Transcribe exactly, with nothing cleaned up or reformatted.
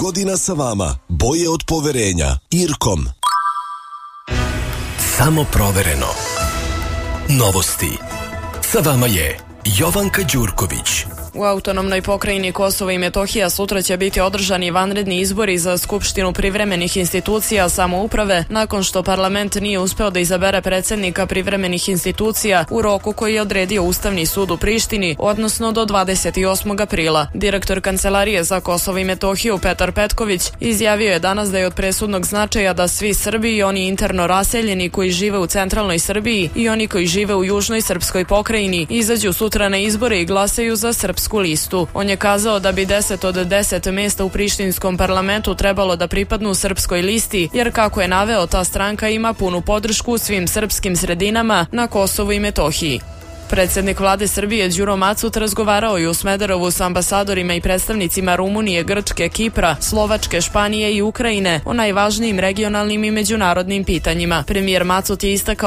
godina sa vama. Boje od poverenja. Irkom. Samo provereno. Novosti. Sa vama je Jovanka Đurković. U autonomnoj pokrajini Kosovo i Metohija sutra će biti održani vanredni izbori za Skupštinu privremenih institucija samouprave nakon što parlament nije uspeo da izabere predsjednika privremenih institucija u roku koji je odredio Ustavni sud u Prištini, odnosno do dvadeset osmog aprila. Direktor Kancelarije za Kosovo i Metohiju Petar Petković izjavio je danas da je od presudnog značaja da svi Srbi i oni interno raseljeni koji žive u centralnoj Srbiji i oni koji žive u južnoj srpskoj pokrajini izađu sutra na izbore i glasaju za srpsku listu. On je kazao da bi deset od deset mjesta u prištinskom parlamentu trebalo da pripadnu srpskoj listi, jer kako je naveo, ta stranka ima punu podršku u svim srpskim sredinama na Kosovu i Metohiji. Predsjednik vlade Srbije Đuro Macut razgovarao je u Smederevu s ambasadorima i predstavnicima Rumunije, Grčke, Kipra, Slovačke, Španije i Ukrajine o najvažnijim regionalnim i međunarodnim pitanjima. Premijer Macut je istakao